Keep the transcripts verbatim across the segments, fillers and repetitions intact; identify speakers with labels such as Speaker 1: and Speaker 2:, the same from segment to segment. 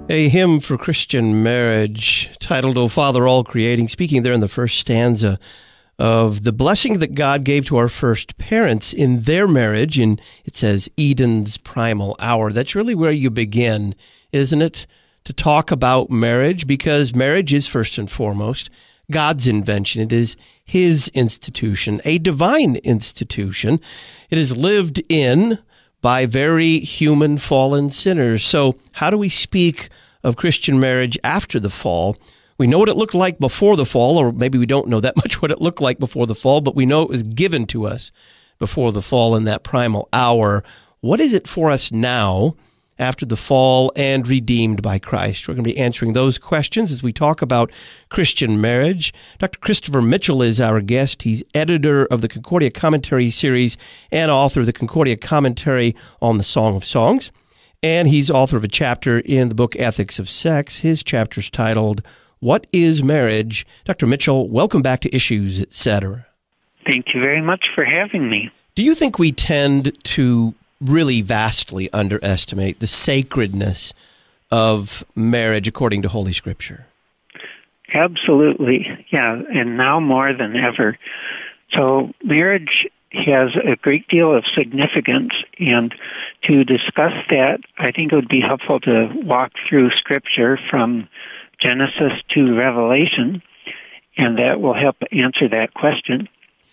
Speaker 1: A hymn for Christian marriage titled, O Father, All Creating, speaking there in the first stanza of the blessing that God gave to our first parents in their marriage. And it says Eden's primal hour. That's really where you begin, isn't it? To talk about marriage, because marriage is first and foremost God's invention. It is His institution, a divine institution. It is lived in by very human fallen sinners. So how do we speak of Christian marriage after the fall? We know what it looked like before the fall, or maybe we don't know that much what it looked like before the fall, but we know it was given to us before the fall in that primal hour. What is it for us now after the fall and redeemed by Christ? We're going to be answering those questions as we talk about Christian marriage. Doctor Christopher Mitchell is our guest. He's editor of the Concordia Commentary series and author of the Concordia Commentary on the Song of Songs. And he's author of a chapter in the book Ethics of Sex. His chapter's titled, What is Marriage? Doctor Mitchell, welcome back to Issues, et cetera.
Speaker 2: Thank you very much for having me.
Speaker 1: Do you think we tend to really vastly underestimate the sacredness of marriage according to Holy Scripture?
Speaker 2: Absolutely, yeah, and now more than ever. So marriage has a great deal of significance, and to discuss that, I think it would be helpful to walk through Scripture from Genesis to Revelation, and that will help answer that question.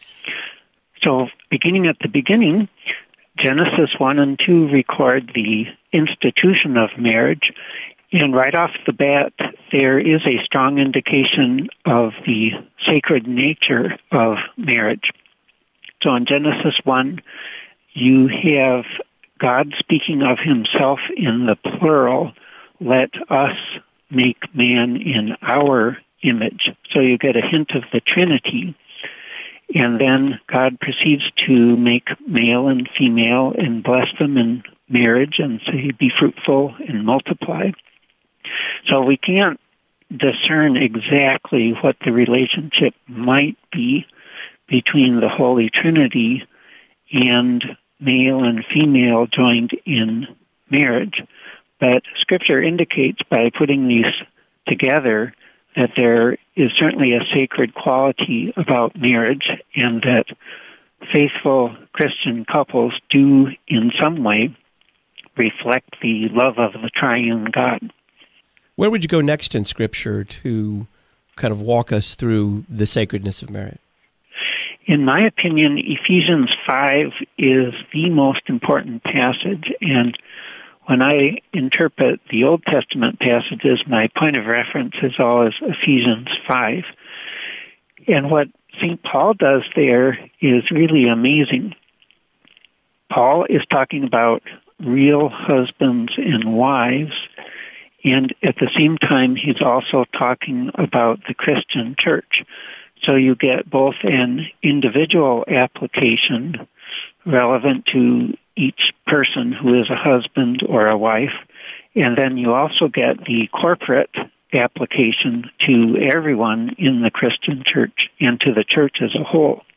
Speaker 2: So beginning at the beginning, Genesis one and two record the institution of marriage, and right off the bat, there is a strong indication of the sacred nature of marriage. So in Genesis one, you have God speaking of Himself in the plural, let us make man in our image. So you get a hint of the Trinity. And then God proceeds to make male and female and bless them in marriage and say, be fruitful and multiply. So we can't discern exactly what the relationship might be between the Holy Trinity and male and female joined in marriage. But Scripture indicates by putting these together that there is certainly a sacred quality about marriage, and that faithful Christian couples do in some way reflect the love of the triune God.
Speaker 1: Where would you go next in Scripture to kind of walk us through the sacredness of marriage?
Speaker 2: In my opinion, Ephesians five is the most important passage, and when I interpret the Old Testament passages, my point of reference is always Ephesians five. And what Saint Paul does there is really amazing. Paul is talking about real husbands and wives, and at the same time, he's also talking about the Christian church. So you get both an individual application relevant to each person who is a husband or a wife, and then you also get the corporate application to everyone in the Christian church and to the church as a whole.